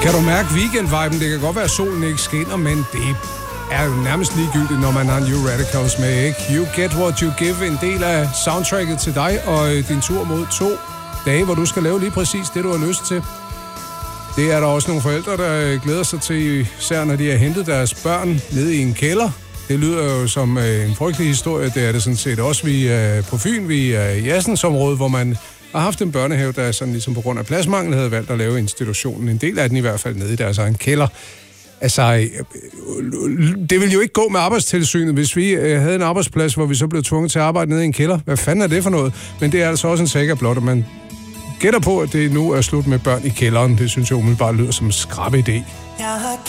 Kan du mærke weekend-viben? Det kan godt være, at solen ikke skinner, men det er jo nærmest ligegyldigt, når man har New Radicals med, ikke? You Get What You Give, en del af soundtracket til dig og din tur mod 2 dage, hvor du skal lave lige præcis det, du har lyst til. Det er der også nogle forældre, der glæder sig til, især når de har hentet deres børn ned i en kælder. Det lyder jo som en frygtelig historie. Det er det sådan set også. Vi er på Fyn, vi er i Assensområdet, hvor man har haft en børnehave, der sådan ligesom på grund af pladsmangel havde valgt at lave institutionen. En del af den i hvert fald nede i deres egen kælder. Altså, det ville jo ikke gå med Arbejdstilsynet, hvis vi havde en arbejdsplads, hvor vi så blev tvunget til at arbejde nede i en kælder. Hvad fanden er det for noget? Men det er altså også en sikker blot, at man gætter på, at det nu er slut med børn i kælderen. Det synes jeg umiddelbart lyder som en skrab idé.